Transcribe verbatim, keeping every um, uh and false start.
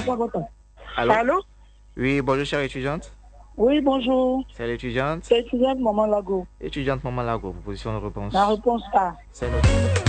Allô? Allô? Oui, bonjour, chère étudiante. Oui, bonjour. C'est l'étudiante. C'est étudiante Maman Lago. Étudiante Maman Lago, proposition de La réponse. réponse A. C'est noté.